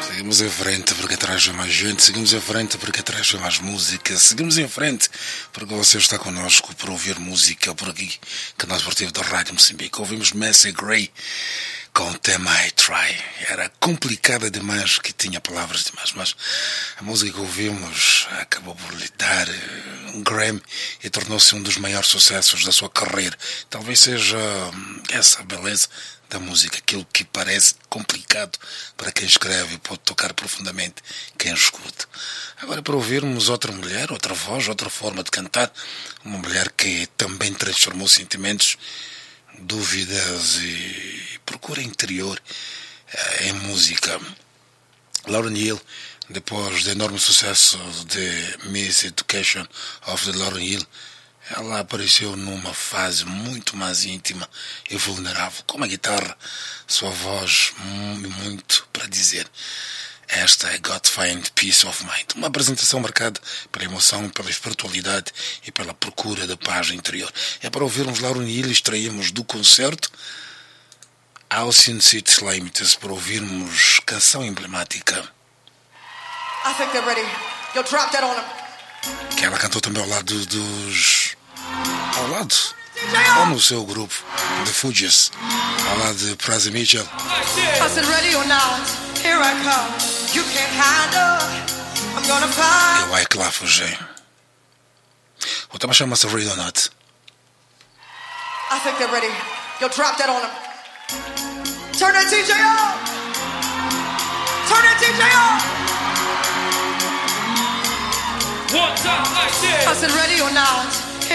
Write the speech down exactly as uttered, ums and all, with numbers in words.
Seguimos em frente porque atrás vem mais gente, seguimos em frente porque atrás vem mais música, seguimos em frente porque você está connosco para ouvir música por aqui, canal esportivo da Rádio Moçambique. Ouvimos Macy Gray com o tema I Try. Era complicada demais, que tinha palavras demais, mas a música que ouvimos acabou por lhe dar um Grammy e tornou-se um dos maiores sucessos da sua carreira. Talvez seja essa a beleza da música, aquilo que parece complicado para quem escreve e pode tocar profundamente quem escuta. Agora, para ouvirmos outra mulher, outra voz, outra forma de cantar, uma mulher que também transformou sentimentos, dúvidas e procura interior em música. Lauryn Hill, depois do enorme sucesso de Miss Education of the Lauryn Hill, ela apareceu numa fase muito mais íntima e vulnerável, com uma guitarra, sua voz e muito para dizer. Esta é God Find Peace of Mind, uma apresentação marcada pela emoção, pela espiritualidade e pela procura da paz interior. É para ouvirmos Lauryn Hill, extraímos do concerto Alcyon City Limited, para ouvirmos canção emblemática. I think they're ready. Yo, drop that on them. Que ela cantou também ao lado dos... ao lado, ou no seu grupo, The Fugees, ao lado de Prazer Mitchell. I said ready or not, here I come. You can't handle, I'm gonna find. E vai que lá fugir. O tema chama-se Ready or Not. I think they're ready. Yo, drop that on them. Turn that D J on. Turn that D J on. One time like this. I said ready or not.